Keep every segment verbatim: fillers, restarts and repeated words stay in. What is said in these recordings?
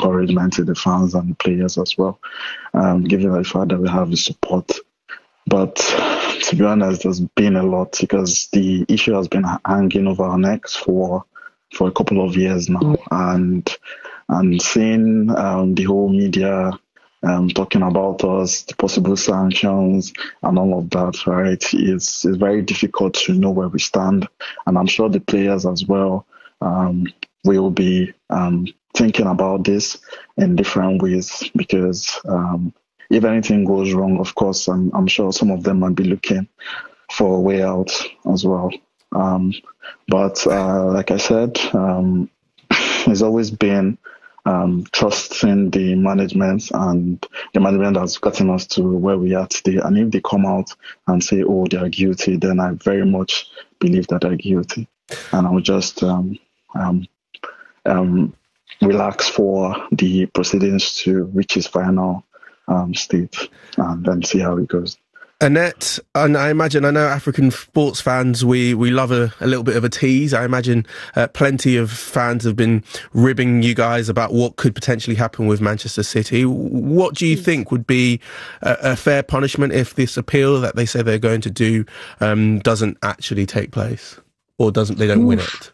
encouragement to the fans and the players as well, um, given the fact that we have the support. But to be honest, there's been a lot because the issue has been hanging over our necks for for a couple of years now, and and seeing um, the whole media um, talking about us, the possible sanctions and all of that, right? It's it's very difficult to know where we stand, and I'm sure the players as well um, will be um, thinking about this in different ways because. Um, If anything goes wrong, of course, I'm, I'm sure some of them might be looking for a way out as well. Um, but uh, like I said, um, it's always been um, trusting the management, and the management has gotten us to where we are today. And if they come out and say, oh, they are guilty, then I very much believe that they're guilty. And I'll just um, um, um, relax for the proceedings to reach its final Um, state and then see how it goes. Annette, and I imagine, I know African sports fans, we, we love a, a little bit of a tease. I imagine uh, plenty of fans have been ribbing you guys about what could potentially happen with Manchester City. What do you think would be a, a fair punishment if this appeal that they say they're going to do um, doesn't actually take place, or doesn't they don't Oof. win it?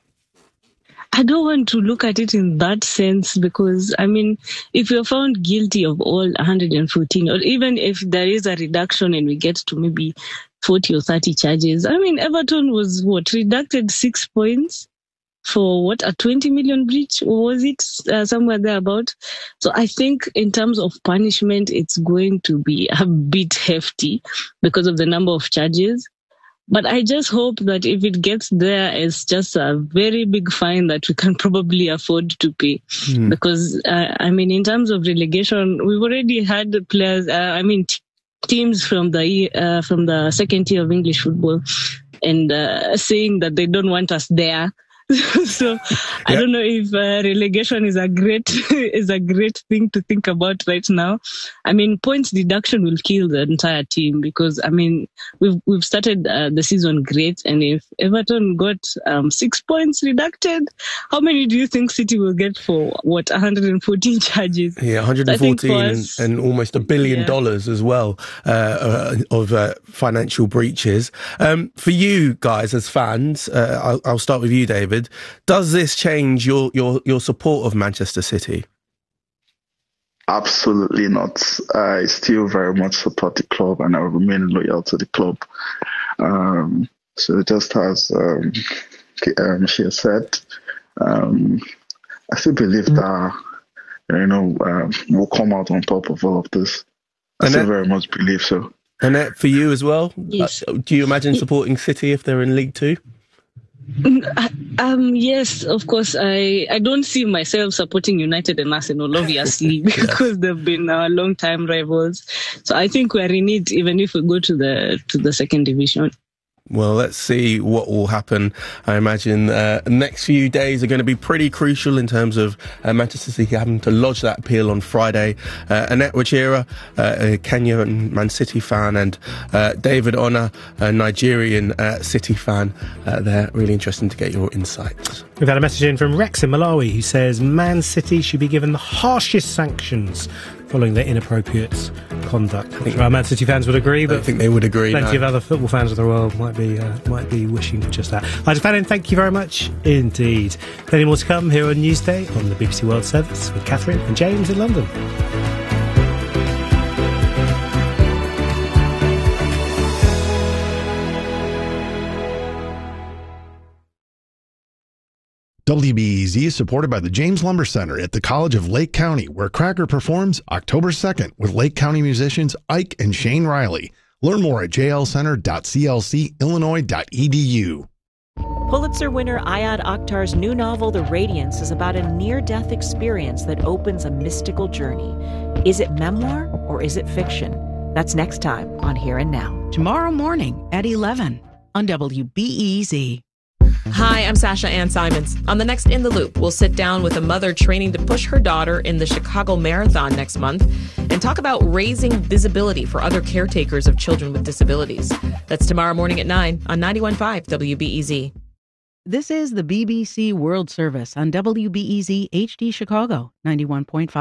I don't want to look at it in that sense because, I mean, if you're found guilty of all one hundred fourteen, or even if there is a reduction and we get to maybe forty or thirty charges, I mean, Everton was, what, reducted six points for, what, a twenty million breach? Or was it uh, somewhere thereabout? So I think in terms of punishment, it's going to be a bit hefty because of the number of charges. But I just hope that if it gets there, it's just a very big fine that we can probably afford to pay. Mm. Because, uh, I mean, in terms of relegation, we've already had players, uh, I mean, t- teams from the uh, from the second tier of English football and uh, saying that they don't want us there. So I yep. don't know if uh, relegation is a great is a great thing to think about right now. I mean, points deduction will kill the entire team because I mean we've we've started uh, the season great, and if Everton got um, six points deducted, how many do you think City will get for what one hundred fourteen charges? Yeah, one hundred fourteen and, and almost a billion yeah. dollars as well uh, of uh, financial breaches. Um, for you guys as fans, uh, I'll, I'll start with you, David. Does this change your, your, your support of Manchester City? Absolutely not. I still very much support the club and I will remain loyal to the club. Um, so just as um, um, she has said, um, I still believe that you know uh, we'll come out on top of all of this. I Annette, still very much believe so. Annette, for you as well? Yes. Uh, do you imagine supporting City if they're in League Two? Um, yes, of course. I, I don't see myself supporting United and Arsenal, obviously, because they've been our long-time rivals. So I think we're in it, even if we go to the to the second division. Well, let's see what will happen. I imagine uh, the next few days are going to be pretty crucial in terms of uh, Manchester City having to lodge that appeal on Friday. Uh, Annette Wachira, uh, a Kenyan Man City fan, and uh, David Ona, a Nigerian uh, City fan. Uh, they're really interesting to get your insights. We've had a message in from Rex in Malawi who says Man City should be given the harshest sanctions following their inappropriate conduct. I think our Man City fans would agree, but I think they would agree. Plenty no. of other football fans of the world might be uh, might be wishing for just that. Elijah Fannin, thank you very much indeed. Plenty more to come here on Newsday on the B B C World Service with Catherine and James in London. W B E Z is supported by the James Lumber Center at the College of Lake County, where Cracker performs October second with Lake County musicians Ike and Shane Riley. Learn more at j l center dot c l c illinois dot e d u. Pulitzer winner Ayad Akhtar's new novel, The Radiance, is about a near-death experience that opens a mystical journey. Is it memoir or is it fiction? That's next time on Here and Now. Tomorrow morning at eleven on W B E Z. Hi, I'm Sasha Ann Simons. On the next In the Loop, we'll sit down with a mother training to push her daughter in the Chicago Marathon next month and talk about raising visibility for other caretakers of children with disabilities. That's tomorrow morning at nine on ninety-one point five W B E Z. This is the B B C World Service on W B E Z H D Chicago, ninety-one point five.